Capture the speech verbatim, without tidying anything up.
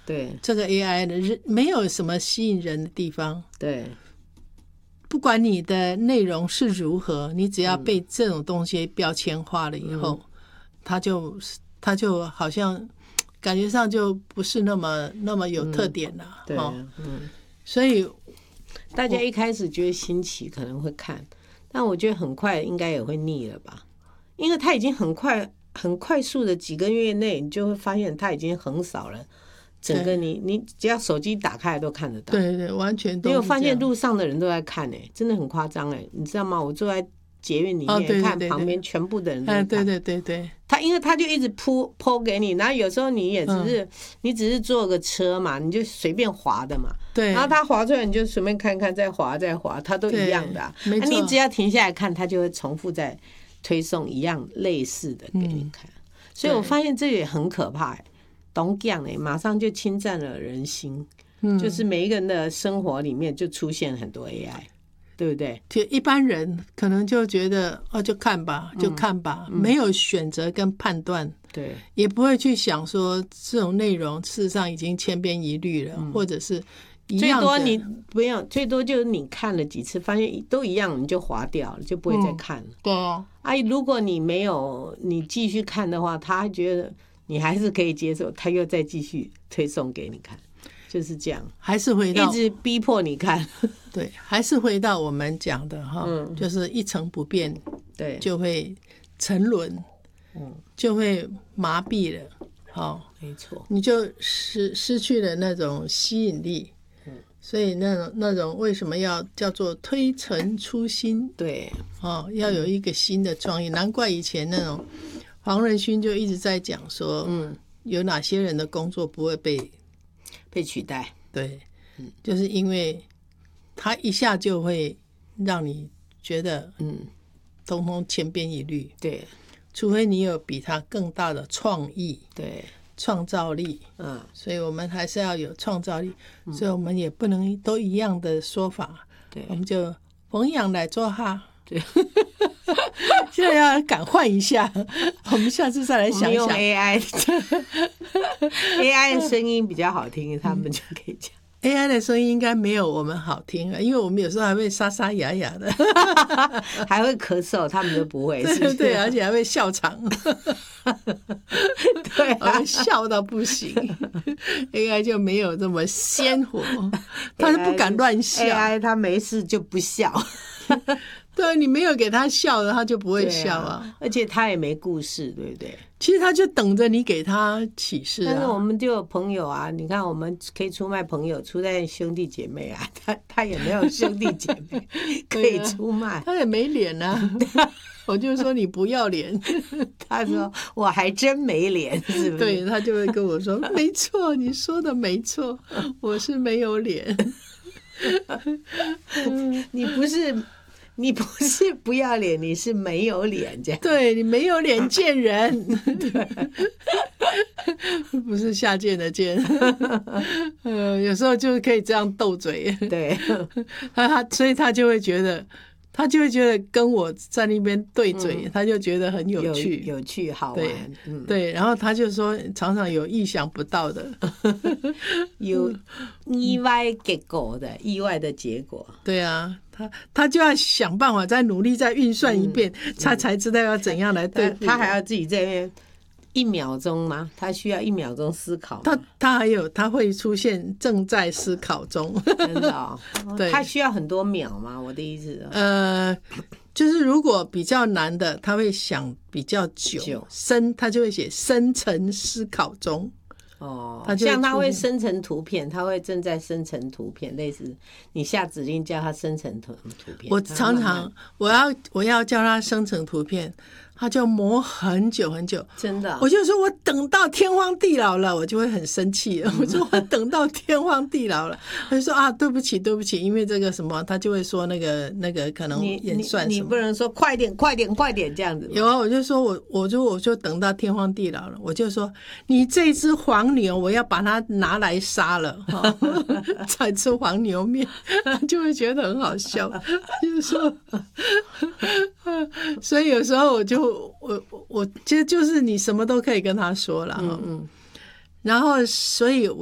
对， 这个 A I 的人没有什么吸引人的地方。 对， 不管你的内容是如何，你只要被这种东西标签化了以后，嗯、它就它就好像感觉上就不是那么那么有特点了。嗯、对、哦，嗯，所以大家一开始觉得新奇，可能会看，但我觉得很快应该也会腻了吧，因为它已经很快很快速的几个月内，你就会发现它已经横扫了。整个你你只要手机打开来都看得到， 对对，完全都。 你有发现路上的人都在看哎、欸，真的很夸张哎，你知道吗？我坐在捷运里面、哦、对对对对看旁边全部的人都在看， 对对对对。 他因为他就一直铺铺给你，然后有时候你也只是、嗯、你只是坐个车嘛，你就随便滑的嘛， 对。 然后他滑出来你就随便看看，再滑再滑，它都一样的、啊， 没错。 啊、你只要停下来看，它就会重复再推送一样类似的给你看，嗯、所以我发现这也很可怕哎、欸。懂讲呢，马上就侵占了人心、嗯，就是每一个人的生活里面就出现很多 A I， 对不对？ 就一般人可能就觉得哦，就看吧，就看吧，嗯、没有选择跟判断， 对， 也不会去想说这种内容事实上已经千篇一律了，嗯、或者是一样的。 最多你不要，最多就是你看了几次，发现都一样，你就划掉了，就不会再看了。嗯、 对啊， 啊，如果你没有你继续看的话，他觉得。你还是可以接受，他又再继续推送给你看，就是这样， 还是回到一直逼迫你看。 对，还是回到我们讲的哈、嗯，就是一成不变， 对， 就会沉沦，嗯，就会麻痹了，哦， 没错， 你就失失去了那种吸引力，嗯，所以那种那种为什么要叫做推陈出新？ 对， 哦，要有一个新的创意，难怪以前那种。黄仁勋就一直在讲说，嗯，有哪些人的工作不会被被取代？ 对，嗯，就是因为他一下就会让你觉得，嗯，通通千篇一律。 对， 除非你有比他更大的创意， 对， 创造力，嗯，所以我们还是要有创造力，嗯、所以我们也不能都一样的说法， 对， 我们就逢阳来做哈。对，现在要敢换一下，我们下次再来想一想。 我们用 A I，A I 的声音比较好听，他们就可以讲。 A I 的声音应该没有我们好听啊，因为我们有时候还会沙沙哑哑的， 还会咳嗽，他们都不会，是不是？ 对，而且还会笑场， 对、啊， 笑到不行。A I 就没有这么鲜活，他是不敢乱笑。 A I 他没事就不笑。 对，你没有给他笑的，他就不会笑啊。 啊而且他也没故事，对不对？ 其实他就等着你给他启示、啊。 但是我们就有朋友啊，你看我们可以出卖朋友，出卖兄弟姐妹啊，他他也没有兄弟姐妹可以出卖， 他也没脸啊。我就说你不要脸， 他说我还真没脸，是不是？ 对，他就会跟我说，没错，你说的没错，我是没有脸。 你不是。你不是不要脸，你是没有脸，这样。 对，你没有脸见人，不是下贱的贱。呃，有时候就可以这样斗嘴。 对， 他他所以他就会觉得，他就会觉得跟我在那边对嘴，嗯、他就觉得很有趣、 有, 有趣好玩。 对，嗯、对，然后他就说，常常有意想不到的， 有意外结果的、嗯、意外的结果。 对啊。他他就要想办法再努力再运算一遍，嗯、他才知道要怎样来对付。 他还要自己在那边一秒钟吗？他需要一秒钟思考吗？ 他他还有他会出现正在思考中， 真的哦。 对， 他需要很多秒吗？我的意思。 呃，就是如果比较难的，他会想比较久，久深他就会写深层思考中。 哦，像他会生成图片，他会正在生成图片，类似你下指令叫他生成图图片。 我常常我要我要叫他生成图片，他就磨很久很久， 真的。 我就说我等到天荒地老了，我就会很生气。我说我等到天荒地老了，他就说啊对不起对不起，因为这个什么，他就会说那个那个可能演算什么， 你, 你, 你不能说快点快点快点这样子。 有啊，我就说我我就我就等到天荒地老了，我就说你这只黄牛我要把它拿来杀了，才吃黄牛面，就会觉得很好笑。就是说，所以有时候我就我我其实就是你什么都可以跟他说了，嗯嗯，然后所以我。